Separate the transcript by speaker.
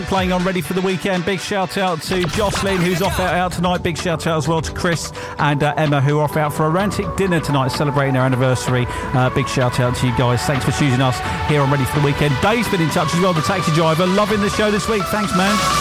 Speaker 1: Playing on Ready for the Weekend. Big shout out to Jocelyn, who's off out tonight. Big shout out as well to Chris and Emma, who are off out for a romantic dinner tonight, celebrating their anniversary. Big shout out to you guys. Thanks for choosing us here on Ready for the Weekend. Dave's been in touch as well, the taxi driver. Loving the show this week. Thanks, man.